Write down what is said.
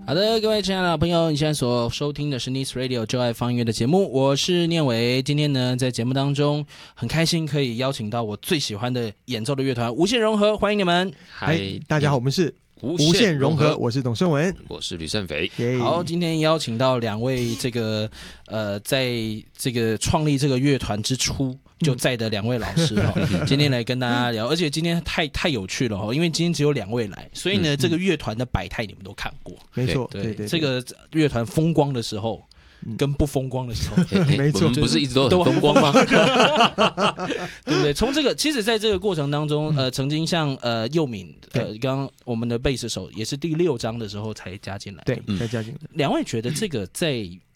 好的，各位亲爱的朋友，你现在所收听的是 Nice Radio 就爱放音乐的节目，我是念伟。今天呢，在节目当中很开心可以邀请到我最喜欢的演奏的乐团无限融合，欢迎你们。 嗨，大家好，我们是无限融合，我是董胜文， 我是吕胜肥。 好，今天邀请到两位这个在这个创立这个乐团之初就在的两位老师今天来跟大家聊，而且今天太有趣了因为今天只有两位来，所以呢，这个乐团的百态你们都看过， 没错， 对，这个乐团风光的时候。跟不风光的时候， 没错， 我们不是一直都很风光吗？ 对不对？从这个，其实在这个过程当中，曾经像佑敏，刚刚我们的贝斯手也是第6章的时候才加进来， 对，才加进来。 两位觉得这个在